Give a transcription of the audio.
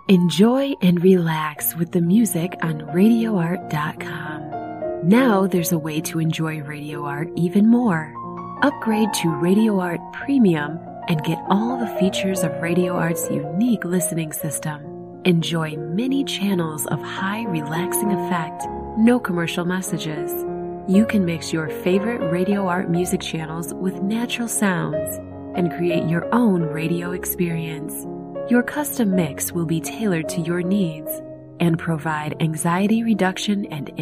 Enjoy and relax with the music on RadioArt.com. Now there's a way to enjoy Radio Art even more. Upgrade to Radio Art Premium and get all the features of Radio Art's unique listening system. Enjoy many channels of high relaxing effect, no commercial messages. You can mix your favorite Radio Art music channels with natural sounds and create your own radio experience. Your custom mix will be tailored to your needs and provide anxiety reduction and